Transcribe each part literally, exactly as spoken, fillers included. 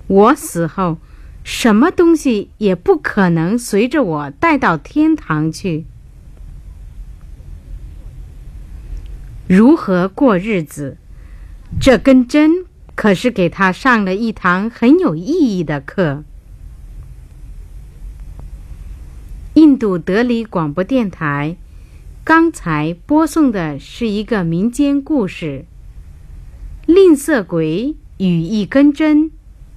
我死后，什么东西也不可能随着我带到天堂去。如何过日子？这根针可是给他上了一堂很有意义的课。印度德里广播电台刚才播送的是一个民间故事，吝啬鬼与一根针。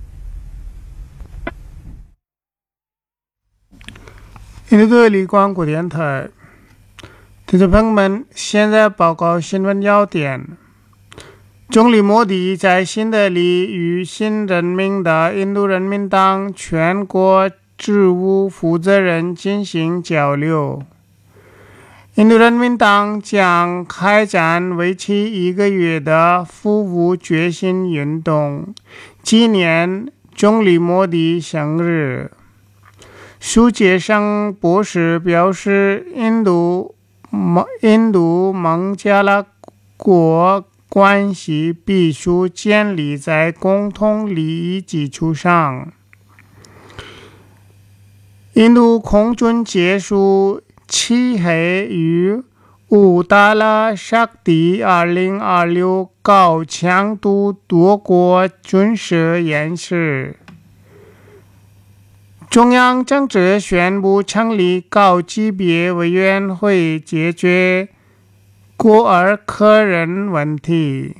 印度德里广播电台，听众朋友们，现在报告新闻要点。总理莫迪在新德里与新任命的印度人民党全国职务负责人进行交流。印度人民党将开展为期一个月的服务决心运动，纪念总理莫迪生日。苏杰生博士表示，印度印度孟加拉国关系必须建立在共同利益基础上。印度空军结束漆黑与乌达拉沙地二零二六高强度多国军事演习。中央政治宣布成立高级别委员会解决孤儿科人问题。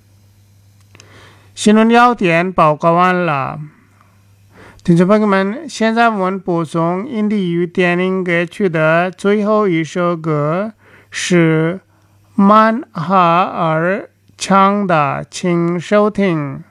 新闻要点报告完了。听众朋友们，现在我们播送印地语电影歌曲的最后一首歌是曼哈尔唱的，请收听。